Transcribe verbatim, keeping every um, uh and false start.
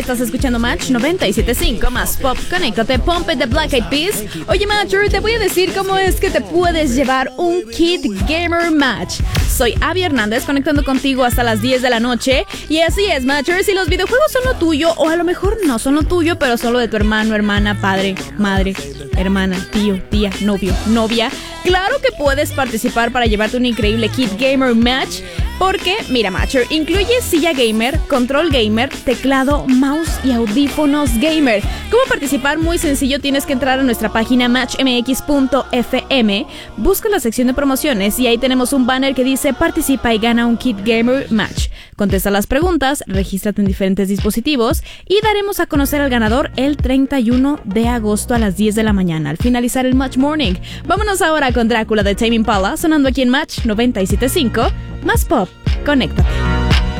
Estás escuchando Match noventa y siete punto cinco más pop. Conéctate, Pump It de Black Eyed Peas. Oye, Matcher, te voy a decir cómo es que te puedes llevar un Kid Gamer Match. Soy Abby Hernández, conectando contigo hasta las diez de la noche. Y así es, Matcher, si los videojuegos son lo tuyo, o a lo mejor no son lo tuyo, pero son lo de tu hermano, hermana, padre, madre, hermana, tío, tía, novio, novia, claro que puedes participar para llevarte un increíble Kid Gamer Match. Porque, mira, Matcher, incluye silla gamer, control gamer, teclado, mouse y audífonos gamer. ¿Cómo participar? Muy sencillo, tienes que entrar a nuestra página match m x punto f m, busca la sección de promociones y ahí tenemos un banner que dice participa y gana un Kid Gamer Match. Contesta las preguntas, regístrate en diferentes dispositivos y daremos a conocer al ganador el treinta y uno de agosto a las diez de la mañana, al finalizar el Match Morning. Vámonos ahora con Drácula de Tame Impala, sonando aquí en Match noventa y siete punto cinco, más pop. Conéctate.